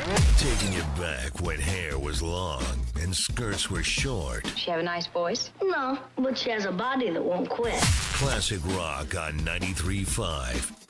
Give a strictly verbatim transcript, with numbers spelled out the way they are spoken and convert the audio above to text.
Taking it back when hair was long and skirts were short. She have a nice voice? No, but she has a body that won't quit. Classic rock on ninety-three point five